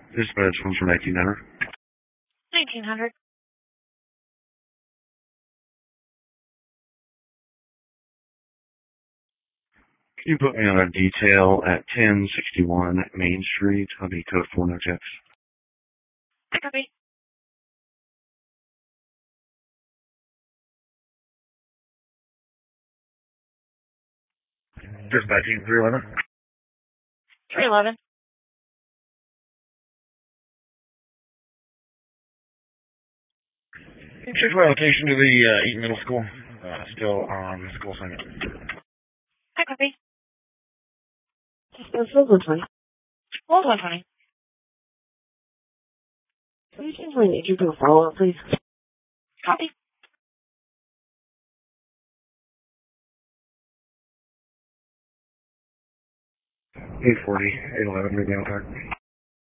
Dispatch comes from 1900. 1900. Can you put me on a detail at 1061 Main Street? I'll be code 406. Copy. Dispatching 311. 311. Check my location to the Eaton Middle School. Still on school assignment. Copy. Hold 120. Hold 120. Can you change my nature to a follow-up, please? Copy. 840, 811, maybe on time.